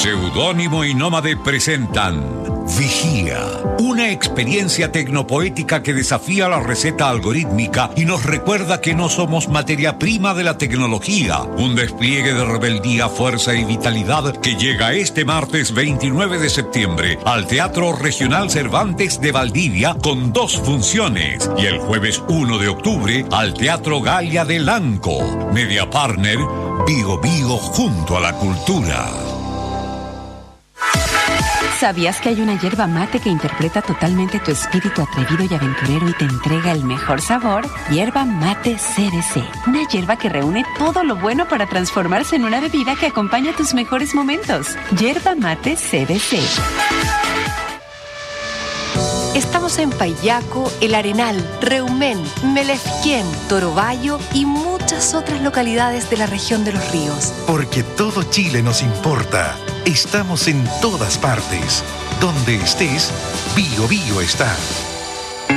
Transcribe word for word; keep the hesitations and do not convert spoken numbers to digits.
Seudónimo y Nómade presentan Vigía, una experiencia tecnopoética que desafía la receta algorítmica y nos recuerda que no somos materia prima de la tecnología. Un despliegue de rebeldía, fuerza y vitalidad que llega este martes veintinueve de septiembre al Teatro Regional Cervantes de Valdivia con dos funciones, y el jueves uno de octubre al Teatro Galia de Lanco. Media Partner, Vigo Vigo junto a la cultura. ¿Sabías que hay una yerba mate que interpreta totalmente tu espíritu atrevido y aventurero y te entrega el mejor sabor? Yerba Mate C B C. Una yerba que reúne todo lo bueno para transformarse en una bebida que acompaña tus mejores momentos. Yerba Mate C B C. Estamos en Payaco, El Arenal, Reumén, Melefquén, Torobayo y muchas otras localidades de la región de los ríos. Porque todo Chile nos importa. Estamos en todas partes. Donde estés, Bio Bio está.